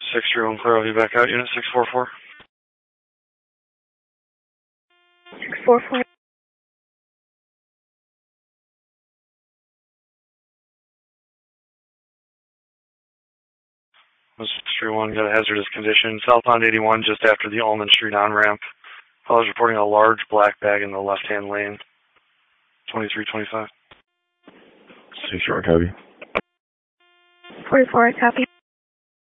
631 clear, I'll be back out. Unit 644. 644. This is 631, got a hazardous condition. Southbound 81, just after the Allman Street on-ramp. I was reporting a large black bag in the left-hand lane. 2325. 6-4, copy. 44, copy.